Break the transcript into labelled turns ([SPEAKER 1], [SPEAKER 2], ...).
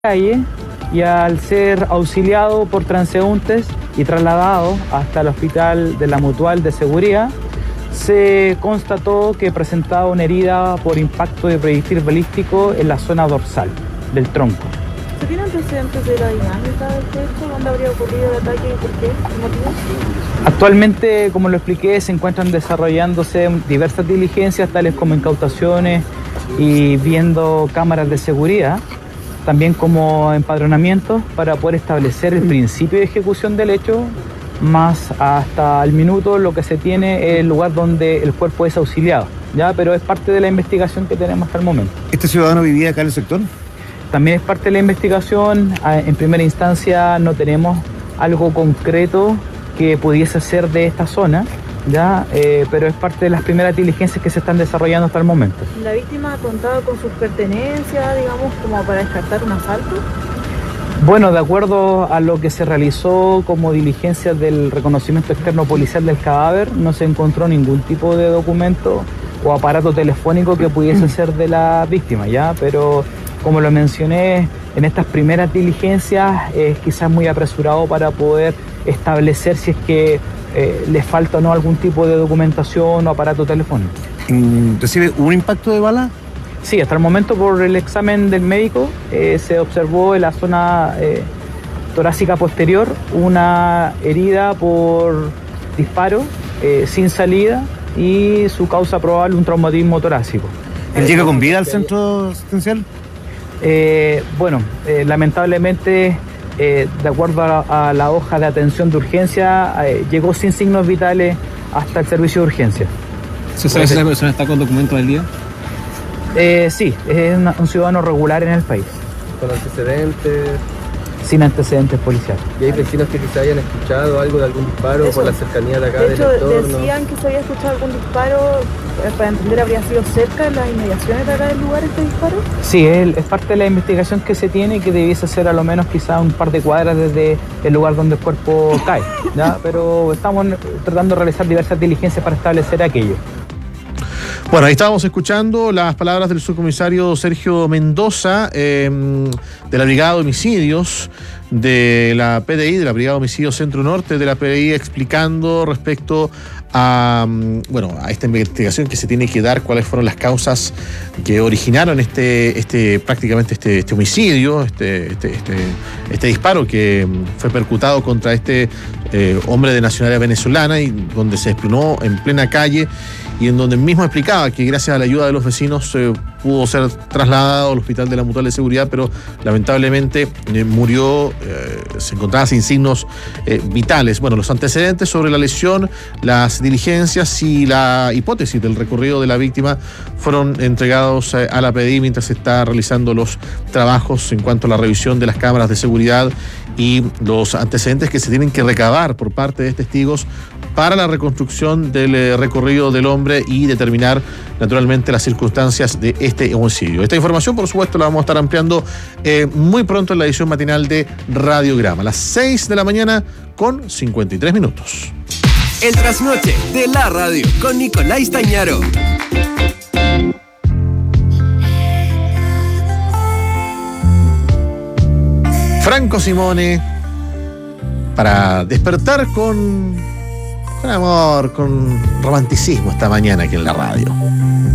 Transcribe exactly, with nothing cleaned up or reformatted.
[SPEAKER 1] calle y al ser auxiliado por transeúntes y trasladado hasta el hospital de la Mutual de Seguridad, se constató que presentaba una herida por impacto de proyectil balístico en la zona dorsal del tronco.
[SPEAKER 2] ¿Se tiene antecedentes de la dinámica del hecho? ¿Dónde habría ocurrido el ataque y por qué? ¿Qué motivo?
[SPEAKER 1] Actualmente, como lo expliqué, se encuentran desarrollándose diversas diligencias, tales como incautaciones y viendo cámaras de seguridad, también como empadronamientos para poder establecer el principio de ejecución del hecho, más hasta el minuto lo que se tiene es el lugar donde el cuerpo es auxiliado, ¿ya? Pero es parte de la investigación que tenemos hasta el momento.
[SPEAKER 3] ¿Este ciudadano vivía acá en el sector?
[SPEAKER 1] También es parte de la investigación. En primera instancia no tenemos algo concreto que pudiese ser de esta zona, ¿ya? Eh, pero es parte de las primeras diligencias que se están desarrollando hasta el momento.
[SPEAKER 2] ¿La víctima contaba con sus pertenencias, digamos, como para descartar un asalto?
[SPEAKER 1] Bueno, de acuerdo a lo que se realizó como diligencia del reconocimiento externo policial del cadáver, no se encontró ningún tipo de documento o aparato telefónico que pudiese ser de la víctima, ¿ya? Pero como lo mencioné, en estas primeras diligencias es quizás muy apresurado para poder establecer si es que eh, le falta o no algún tipo de documentación o aparato telefónico.
[SPEAKER 3] ¿Recibe un impacto de bala?
[SPEAKER 1] Sí, hasta el momento por el examen del médico eh, se observó en la zona eh, torácica posterior una herida por disparo eh, sin salida y su causa probable un traumatismo torácico.
[SPEAKER 3] ¿Él llega con vida al centro asistencial?
[SPEAKER 1] Eh, bueno, eh, lamentablemente, eh, de acuerdo a, a la hoja de atención de urgencia, eh, llegó sin signos vitales hasta el servicio de urgencia.
[SPEAKER 4] ¿Se sabe si la persona está con documentos del día?
[SPEAKER 1] Eh, sí, es una, un ciudadano regular en el país.
[SPEAKER 5] ¿Con antecedentes?
[SPEAKER 1] Sin antecedentes policiales.
[SPEAKER 5] ¿Y hay vecinos que quizá hayan escuchado algo de algún disparo
[SPEAKER 2] Eso.
[SPEAKER 5] por la cercanía de acá
[SPEAKER 2] De
[SPEAKER 5] del
[SPEAKER 2] hecho,
[SPEAKER 5] entorno?
[SPEAKER 2] decían que se había escuchado algún disparo, eh, para entender, ¿habría sido cerca de las inmediaciones de acá del lugar este disparo?
[SPEAKER 1] Sí, es, es parte de la investigación que se tiene y que debiese ser a lo menos quizá un par de cuadras desde el lugar donde el cuerpo cae, ¿ya? Pero estamos tratando de realizar diversas diligencias para establecer aquello.
[SPEAKER 6] Bueno, ahí estábamos escuchando las palabras del subcomisario Sergio Mendoza, eh, de la Brigada de Homicidios de la P D I, de la Brigada de Homicidios Centro Norte de la P D I, explicando respecto a, bueno, a esta investigación que se tiene que dar, cuáles fueron las causas que originaron este, este prácticamente este, este homicidio, este, este, este, este disparo que fue percutado contra este eh, hombre de nacionalidad venezolana y donde se desplomó en plena calle, y en donde mismo explicaba que gracias a la ayuda de los vecinos eh, pudo ser trasladado al hospital de la Mutual de Seguridad, pero lamentablemente eh, murió, eh, se encontraba sin signos eh, vitales. Bueno, los antecedentes sobre la lesión, las diligencias y la hipótesis del recorrido de la víctima fueron entregados eh, a la P D I mientras se está realizando los trabajos en cuanto a la revisión de las cámaras de seguridad y los antecedentes que se tienen que recabar por parte de testigos para la reconstrucción del eh, recorrido del hombre y determinar naturalmente las circunstancias de este homicidio. Esta información, por supuesto, la vamos a estar ampliando eh, muy pronto en la edición matinal de Radiograma, a las seis de la mañana con cincuenta y tres minutos.
[SPEAKER 7] El trasnoche de la radio con Nicolás Tañaro.
[SPEAKER 6] Franco Simone, para despertar con, con amor, con romanticismo esta mañana aquí en la radio.